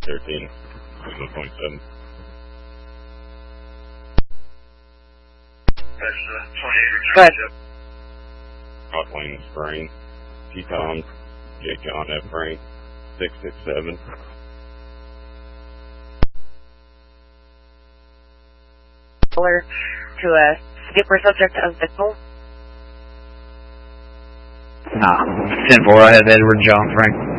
13, 1.7. Go ahead. Hotline Spring, T-Tom, J. John F. Frank, 667. Caller to a skipper subject of the call. Nah, 10-4, I have Edward John Frank.